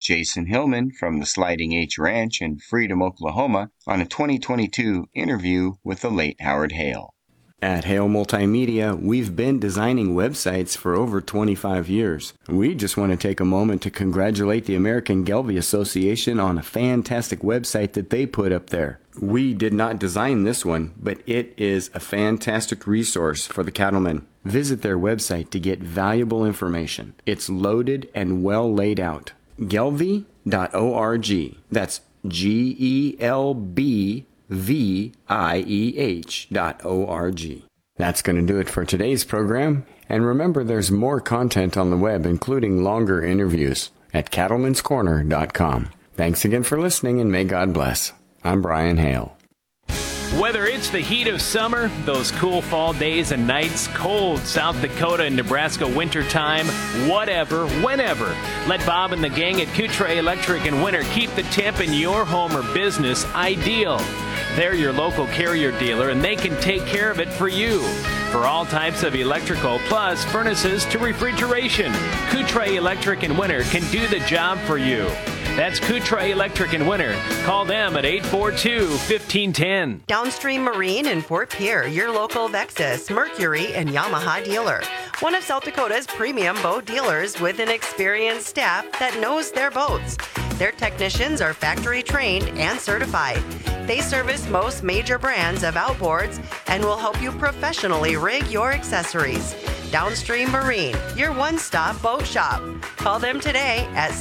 Jason Hillman from the Sliding H Ranch in Freedom, Oklahoma, on a 2022 interview with the late Howard Hale. At Hale Multimedia, we've been designing websites for over 25 years. We just want to take a moment to congratulate the American Gelbvieh Association on a fantastic website that they put up there. We did not design this one, but it is a fantastic resource for the cattlemen. Visit their website to get valuable information. It's loaded and well laid out. Gelbvieh.org. That's GELBVIEH.org. That's going to do it for today's program. And remember, there's more content on the web, including longer interviews, at cattleman'scorner.com. Thanks again for listening, and may God bless. I'm Brian Hale. Whether it's the heat of summer, those cool fall days and nights, cold South Dakota and Nebraska wintertime, whatever, whenever, let Bob and the gang at Coutre Electric and Winter keep the temp in your home or business ideal. They're your local Carrier dealer, and they can take care of it for you. For all types of electrical, plus furnaces to refrigeration, Coutre Electric and Winter can do the job for you. That's Coutre Electric and Winter. Call them at 842-1510. Downstream Marine in Fort Pierre, your local Vexus, Mercury, and Yamaha dealer. One of South Dakota's premium boat dealers with an experienced staff that knows their boats. Their technicians are factory trained and certified. They service most major brands of outboards and will help you professionally rig your accessories. Downstream Marine, your one-stop boat shop. Call them today at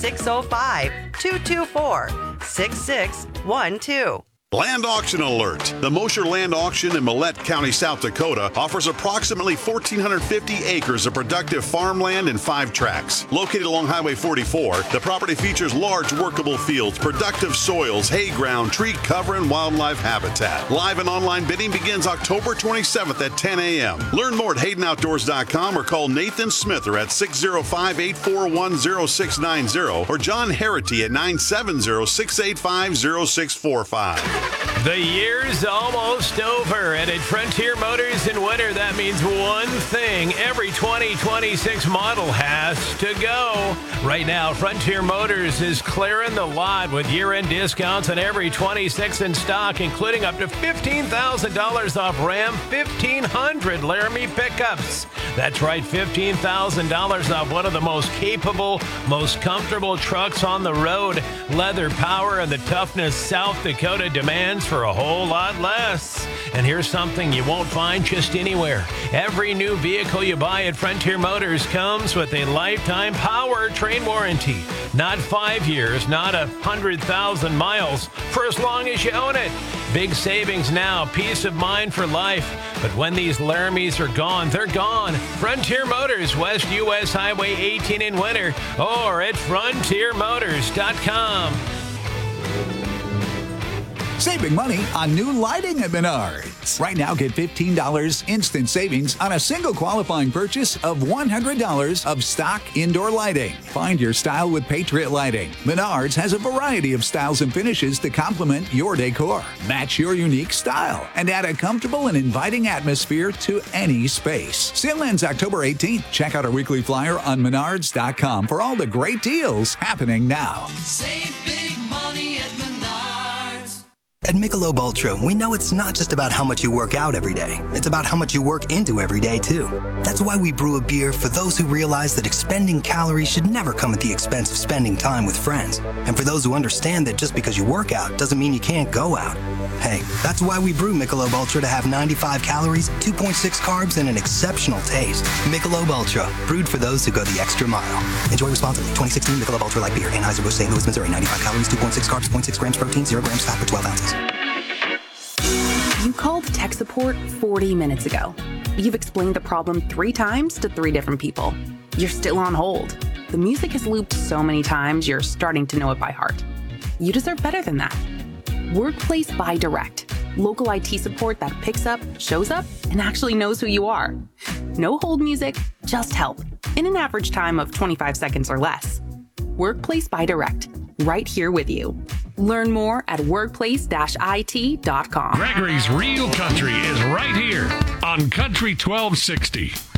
605-224-6612. Land auction alert. The Mosher Land Auction in Millette County, South Dakota offers approximately 1,450 acres of productive farmland and 5 tracts. Located along Highway 44, the property features large workable fields, productive soils, hay ground, tree cover, and wildlife habitat. Live and online bidding begins October 27th at 10 a.m. Learn more at HaydenOutdoors.com or call Nathan Smither at 605-841-0690 or John Harity at 970-685-0645. The year's almost over, and at Frontier Motors in Winter, that means one thing. Every 2026 model has to go. Right now, Frontier Motors is clearing the lot with year-end discounts on every 26 in stock, including up to $15,000 off Ram 1500 Laramie pickups. That's right, $15,000 off one of the most capable, most comfortable trucks on the road. Leather, power, and the toughness South Dakota demands for a whole lot less. And here's something you won't find just anywhere. Every new vehicle you buy at Frontier Motors comes with a lifetime powertrain warranty. Not 5 years, not 100,000 miles, for as long as you own it. Big savings now, peace of mind for life. But when these Laramies are gone, they're gone. Frontier Motors, West US Highway 18 in Winter, or at frontiermotors.com. Saving money on new lighting at Menards. Right now, get $15 instant savings on a single qualifying purchase of $100 of stock indoor lighting. Find your style with Patriot Lighting. Menards has a variety of styles and finishes to complement your decor. Match your unique style and add a comfortable and inviting atmosphere to any space. Sale ends October 18th. Check out our weekly flyer on Menards.com for all the great deals happening now. Save big money at Menards. At Michelob Ultra, we know it's not just about how much you work out every day. It's about how much you work into every day, too. That's why we brew a beer for those who realize that expending calories should never come at the expense of spending time with friends. And for those who understand that just because you work out doesn't mean you can't go out. Hey, that's why we brew Michelob Ultra to have 95 calories, 2.6 carbs, and an exceptional taste. Michelob Ultra, brewed for those who go the extra mile. Enjoy responsibly. 2016 Michelob Ultra Light Beer, Anheuser-Busch, St. Louis, Missouri. 95 calories, 2.6 carbs, 0.6 grams protein, 0 grams fat per 12 ounces. You called tech support 40 minutes ago. You've explained the problem 3 times to 3 different people. You're still on hold. The music has looped so many times, you're starting to know it by heart. You deserve better than that. Workplace by Direct. Local IT support that picks up, shows up, and actually knows who you are. No hold music, just help. In an average time of 25 seconds or less. Workplace by Direct. Right here with you. Learn more at workplace-it.com. Gregory's Real Country is right here on Country 1260.